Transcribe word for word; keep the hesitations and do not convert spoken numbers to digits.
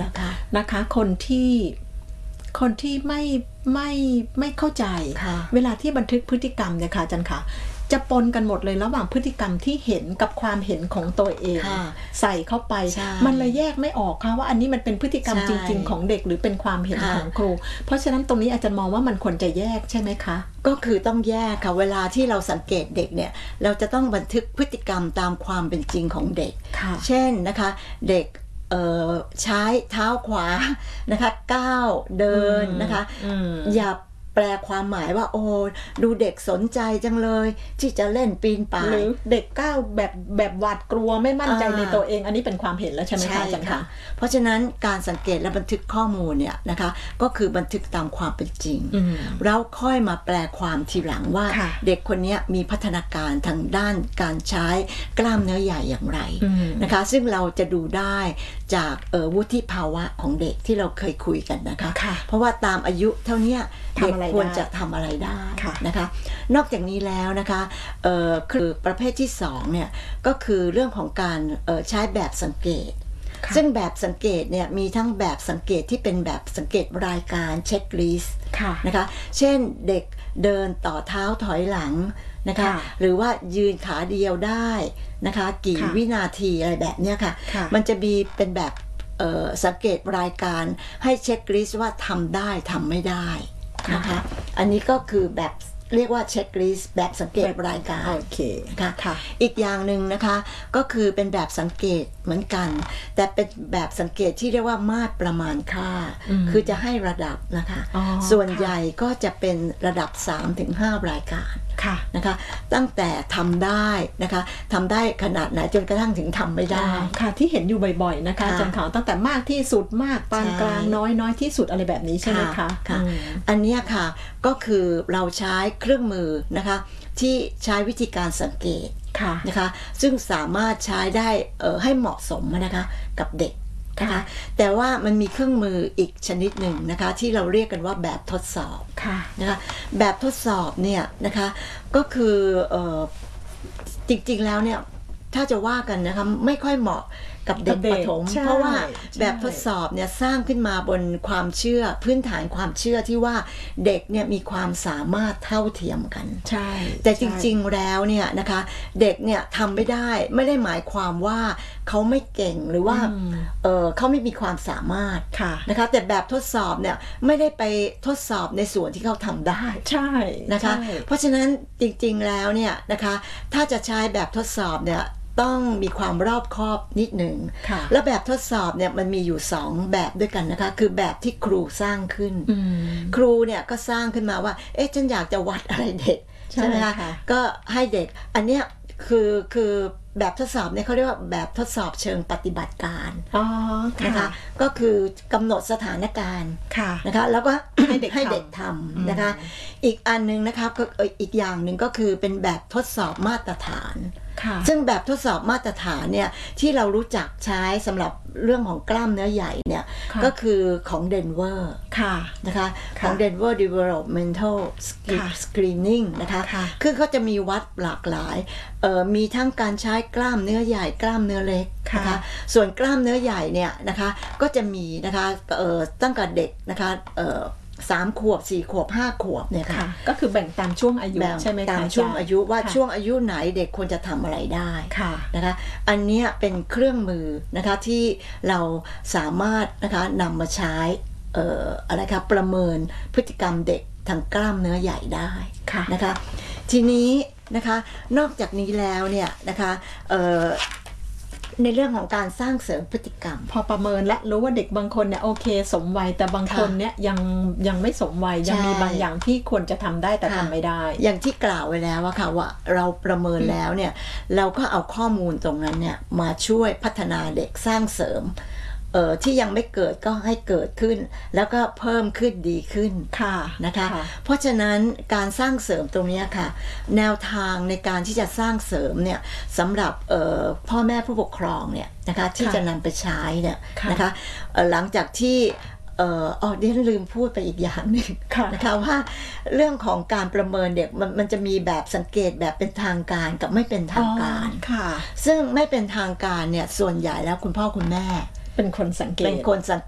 นะคะนะคะคนที่คนที่ไม่ไม่ไม่เข้าใจเวลาที่บันทึกพฤติกรรมเนี่ยค่ะอาจารย์ค่ะจะปนกันหมดเลยระหว่างพฤติกรรมที่เห็นกับความเห็นของตัวเองใส่เข้าไปมันเลยแยกไม่ออกค่ะว่าอันนี้มันเป็นพฤติกรรมจริงๆของเด็กหรือเป็นความเห็นของครูเพราะฉะนั้นตรงนี้อาจารย์มองว่ามันควรจะแยกใช่ไหมคะก็คือต้องแยกค่ะเวลาที่เราสังเกตเด็กเนี่ยเราจะต้องบันทึกพฤติกรรมตามความเป็นจริงของเด็กเช่นนะคะเด็กใช้เท้าขวานะคะก้าวเดินนะคะอย่าแปลความหมายว่าโอ้ดูเด็กสนใจจังเลยที่จะเล่นปีนป่ายหรือเด็กก้าวแบบแบบหวาดกลัวไม่มั่นใจในตัวเองอันนี้เป็นความเห็นแล้วใช่ไหมคะอาจารย์คะเพราะฉะนั้นการสังเกตและบันทึกข้อมูลเนี่ยนะคะก็คือบันทึกตามความเป็นจริงแล้วค่อยมาแปลความทีหลังว่าเด็กคนนี้มีพัฒนาการทางด้านการใช้กล้ามเนื้อใหญ่อย่างไรนะคะซึ่งเราจะดูได้จากวุฒิภาวะของเด็กที่เราเคยคุยกันนะคะเพราะว่าตามอายุเท่านี้เด็กควรจะทำอะไรได้นะคะนอกจากนี้แล้วนะคะคือประเภทที่สองเนี่ยก็คือเรื่องของการใช้แบบสังเกตซึ่งแบบสังเกตเนี่ยมีทั้งแบบสังเกตที่เป็นแบบสังเกตรายการเช็คลิสต์นะคะเช่นเด็กเดินต่อเท้าถอยหลังนะคะหรือว่ายืนขาเดียวได้นะคะกี่วินาทีอะไรแบบนี้ค่ะมันจะมีเป็นแบบสังเกตรายการให้เช็คลิสต์ว่าทำได้ทำไม่ได้นะคะอันนี้ก็คือแบบเรียกว่าเช็คลิสต์แบบสังเกตรายการโอเคค่ะอีกอย่างหนึ่งนะคะก็คือเป็นแบบสังเกตเหมือนกันแต่เป็นแบบสังเกตที่เรียกว่ามาตรประมาณค่าคือจะให้ระดับนะคะส่วนใหญ่ก็จะเป็นระดับ สามถึงห้า รายการนะคะตั้งแต่ทำได้นะคะทำได้ขนาดไหนจนกระทั่งถึงทำไม่ได้ค่ะที่เห็นอยู่บ่อยๆนะคะอาจารย์ขาวตั้งแต่มากที่สุดมากปานกลางน้อยน้อยที่สุดอะไรแบบนี้ใช่ไหมคะค่ะอันนี้ค่ะก็คือเราใช้เครื่องมือนะคะที่ใช้วิธีการสังเกตนะคะซึ่งสามารถใช้ได้ให้เหมาะสมนะคะกับเด็กนะคะแต่ว่ามันมีเครื่องมืออีกชนิดหนึ่งนะคะที่เราเรียกกันว่าแบบทดสอบนะคะแบบทดสอบเนี่ยนะคะก็คือจริงๆแล้วเนี่ยถ้าจะว่ากันนะคะไม่ค่อยเหมาะกับเด็กประถมเพราะว่าแบบทดสอบเนี่ยสร้างขึ้นมาบนความเชื่อพื้นฐานความเชื่อที่ว่าเด็กเนี่ยมีความสามารถเท่าเทียมกันใช่แต่จริงๆแล้วเนี่ยนะคะเด็กเนี่ยทำไม่ได้ไม่ได้หมายความว่าเขาไม่เก่งหรือว่าเออเขาไม่มีความสามารถนะคะแต่แบบทดสอบเนี่ยไม่ได้ไปทดสอบในส่วนที่เขาทำได้ใช่นะคะเพราะฉะนั้นจริงๆแล้วเนี่ยนะคะถ้าจะใช้แบบทดสอบเนี่ยต้องมีความรอบคอบนิดหนึ่งและแบบทดสอบเนี่ยมันมีอยู่สองแบบด้วยกันนะคะคือแบบที่ครูสร้างขึ้นครูเนี่ยก็สร้างขึ้นมาว่าเอ๊ะฉันอยากจะวัดอะไรเด็กใช่ไหมคะก็ให้เด็กอันเนี้ยคือคือแบบทดสอบเนี่ยเขาเรียกว่าแบบทดสอบเชิงปฏิบัติการนะคะก็คือกำหนดสถานการณ์นะคะแล้วก็ให้เด็กให้เด็กทำนะคะอีกอันนึงนะคะก็อีกอย่างหนึ่งก็คือเป็นแบบทดสอบมาตรฐานซึ่งแบบทดสอบมาตรฐานเนี่ยที่เรารู้จักใช้สำหรับเรื่องของกล้ามเนื้อใหญ่เนี่ยก็คือของเดนเวอร์นะคะของ Denver Developmental Screening นะคะคือเขาจะมีวัดหลากหลายมีทั้งการใช้กล้ามเนื้อใหญ่กล้ามเนื้อเล็กนะคะส่วนกล้ามเนื้อใหญ่เนี่ยนะคะก็จะมีนะคะตั้งแต่เด็กนะคะสามขวบสี่ขวบห้าขวบเนี่ยค่ะก็คือแบ่งตามช่วงอายุใช่ไหมคะตามช่วงอายุว่าช่วงอายุไหนเด็กควรจะทำอะไรได้นะคะอันนี้เป็นเครื่องมือนะคะที่เราสามารถนะคะนำมาใช้เอ่ออะไรคะประเมินพฤติกรรมเด็กทางกล้ามเนื้อใหญ่ได้นะคะทีนี้นะคะนอกจากนี้แล้วเนี่ยนะคะเอ่อในเรื่องของการสร้างเสริมพฤติกรรมพอประเมินและรู้ว่าเด็กบางคนเนี่ยโอเคสมวัยแต่บางคนเนี่ยยังยังไม่สมวัยยังมีบางอย่างที่ควรจะทำได้แต่ทำไม่ได้อย่างที่กล่าวไว้แล้วว่าค่ะว่าเราประเมินแล้วเนี่ยเราก็เอาข้อมูลตรงนั้นเนี่ยมาช่วยพัฒนาเด็กสร้างเสริมเอ่อที่ยังไม่เกิดก็ให้เกิดขึ้นแล้วก็เพิ่มขึ้นดีขึ้นนะคะเพราะฉะนั้นการสร้างเสริมตรงนี้ค่ะแนวทางในการที่จะสร้างเสริมเนี่ยสำหรับพ่อแม่ผู้ปกครองเนี่ยนะคะที่จะนำไปใช้เนี่ยนะคะหลังจากที่เอ่ออ๋อดิฉันลืมพูดไปอีกอย่างหนึ่งนะคะว่าเรื่องของการประเมินเด็กมันมันจะมีแบบสังเกตแบบเป็นทางการกับไม่เป็นทางการซึ่งไม่เป็นทางการเนี่ยส่วนใหญ่แล้วคุณพ่อคุณแม่เป็นคนสังเกตเป็นคนสัง